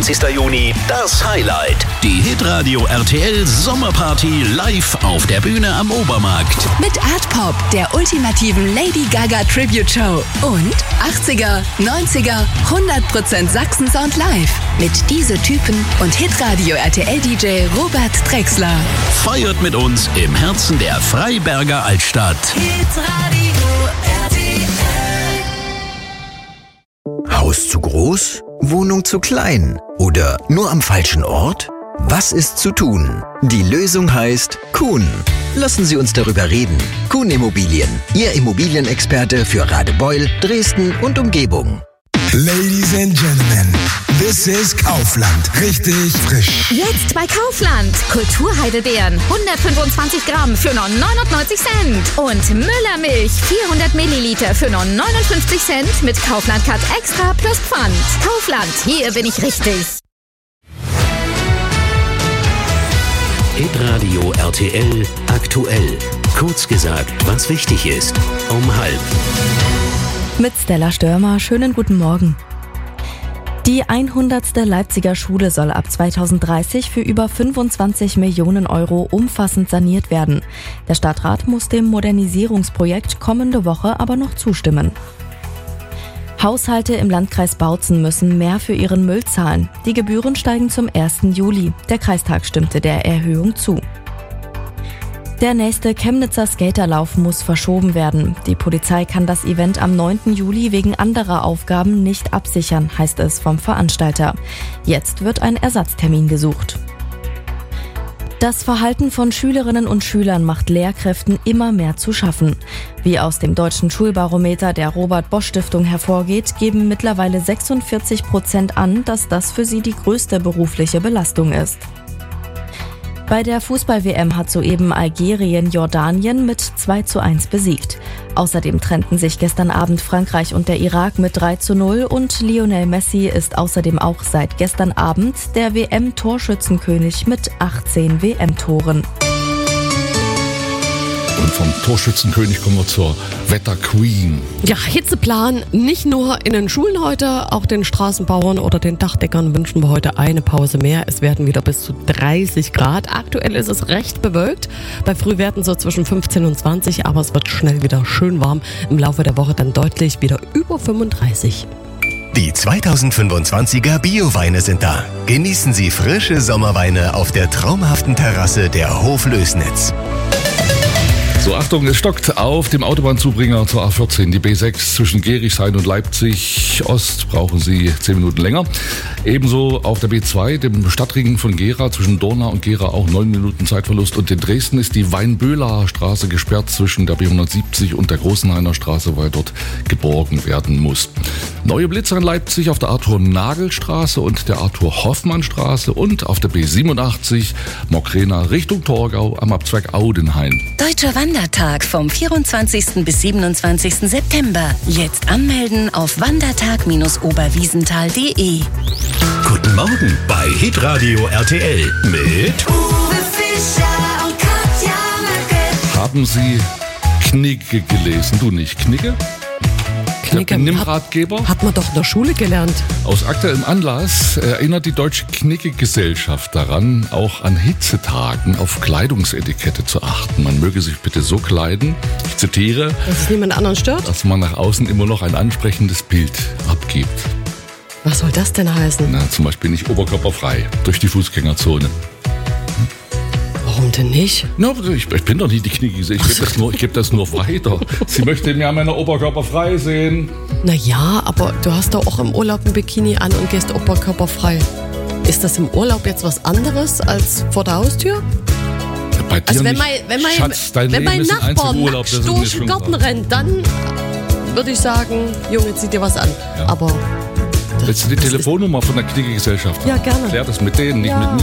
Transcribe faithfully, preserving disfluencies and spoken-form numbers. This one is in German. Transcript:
fünfundzwanzigster Juni das Highlight. Die Hitradio R T L Sommerparty live auf der Bühne am Obermarkt. Mit Art Pop, der ultimativen Lady Gaga Tribute Show. Und achtziger, neunziger, hundert Prozent Sachsen-Sound live. Mit diese Typen und Hitradio R T L D J Robert Drexler. Feiert mit uns im Herzen der Freiberger Altstadt. Hitradio R T L. Haus zu groß? Wohnung zu klein? Oder nur am falschen Ort? Was ist zu tun? Die Lösung heißt Kuhn. Lassen Sie uns darüber reden. Kuhn Immobilien, Ihr Immobilienexperte für Radebeul, Dresden und Umgebung. Ladies and Gentlemen, this is Kaufland. Richtig frisch. Jetzt bei Kaufland. Kulturheidelbeeren hundertfünfundzwanzig Gramm für nur neunundneunzig Cent. Und Müllermilch vierhundert Milliliter für nur neunundfünfzig Cent mit Kaufland Cut Extra plus Pfand. Kaufland, hier bin ich richtig. Hitradio R T L aktuell. Kurz gesagt, was wichtig ist. Um halb. Mit Stella Störmer, schönen guten Morgen. Die hundertste Leipziger Schule soll ab zweitausenddreißig für über fünfundzwanzig Millionen Euro umfassend saniert werden. Der Stadtrat muss dem Modernisierungsprojekt kommende Woche aber noch zustimmen. Haushalte im Landkreis Bautzen müssen mehr für ihren Müll zahlen. Die Gebühren steigen zum ersten Juli. Der Kreistag stimmte der Erhöhung zu. Der nächste Chemnitzer Skaterlauf muss verschoben werden. Die Polizei kann das Event am neunten Juli wegen anderer Aufgaben nicht absichern, heißt es vom Veranstalter. Jetzt wird ein Ersatztermin gesucht. Das Verhalten von Schülerinnen und Schülern macht Lehrkräften immer mehr zu schaffen. Wie aus dem Deutschen Schulbarometer der Robert-Bosch-Stiftung hervorgeht, geben mittlerweile sechsundvierzig Prozent an, dass das für sie die größte berufliche Belastung ist. Bei der Fußball-W M hat soeben Algerien Jordanien mit zwei zu eins besiegt. Außerdem trennten sich gestern Abend Frankreich und der Irak mit drei zu null und Lionel Messi ist außerdem auch seit gestern Abend der W M-Torschützenkönig mit achtzehn W M-Toren. Und vom Torschützenkönig kommen wir zur Wetterqueen. Ja, Hitzeplan nicht nur in den Schulen heute, auch den Straßenbauern oder den Dachdeckern wünschen wir heute eine Pause mehr. Es werden wieder bis zu dreißig Grad. Aktuell ist es recht bewölkt, bei Frühwerten so zwischen fünfzehn und zwanzig, aber es wird schnell wieder schön warm. Im Laufe der Woche dann deutlich wieder über fünfunddreißig. Die zweitausendfünfundzwanziger Bio-Weine sind da. Genießen Sie frische Sommerweine auf der traumhaften Terrasse der Hoflößnitz. So, Achtung, es stockt auf dem Autobahnzubringer zur A vierzehn. Die B sechs zwischen Gerichshain und Leipzig Ost brauchen Sie zehn Minuten länger. Ebenso auf der B zwei, dem Stadtring von Gera zwischen Dorna und Gera auch neun Minuten Zeitverlust. Und in Dresden ist die Weinböhler Straße gesperrt zwischen der B hundertsiebzig und der Großenhainer Straße, weil dort geborgen werden muss. Neue Blitzer in Leipzig auf der Arthur-Nagel-Straße und der Arthur-Hoffmann-Straße und auf der B siebenundachtzig Mokrena Richtung Torgau am Abzweig Audenhain. Deutscher Wandertag vom vierundzwanzigsten bis siebenundzwanzigsten September. Jetzt anmelden auf wandertag Bindestrich oberwiesenthal punkt de. Guten Morgen bei Hitradio R T L mit Uwe Fischer und Katja Möcke. Haben Sie Knigge gelesen? Du nicht? Knigge? Der Benimmratgeber? Hat man doch in der Schule gelernt. Aus aktuellem Anlass erinnert die Deutsche Knigge-Gesellschaft daran, auch an Hitzetagen auf Kleidungsetikette zu achten. Man möge sich bitte so kleiden, ich zitiere, dass es niemand anderen stört, dass man nach außen immer noch ein ansprechendes Bild abgibt. Was soll das denn heißen? Na, zum Beispiel nicht oberkörperfrei durch die Fußgängerzone. Warum denn nicht? No, ich, ich bin doch nicht die Knigge. Ich gebe das, nur, ich geb das nur weiter. Sie möchte mir meinen Oberkörper frei sehen. Naja, aber du hast doch auch im Urlaub ein Bikini an und gehst oberkörperfrei. Ist das im Urlaub jetzt was anderes als vor der Haustür? Bei dir also wenn nicht. mein, wenn mein, Schatz, dein wenn mein Leben ist ein Nachbar einziger Urlaub, nackt durch den Garten rennt, dann würde ich sagen, Junge, zieh dir was an. Ja. Aber willst du die Telefonnummer von der Knigge-Gesellschaft haben? Ja, gerne. Klär das mit denen, nicht ja. mit mir.